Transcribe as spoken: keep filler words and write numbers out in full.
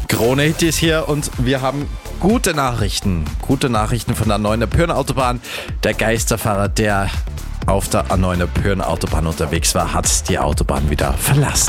Krone Hit ist hier und wir haben gute Nachrichten. Gute Nachrichten von der A neun Pyhrn-Autobahn. Der Geisterfahrer, der auf der A neun Pyhrn-Autobahn unterwegs war, hat die Autobahn wieder verlassen.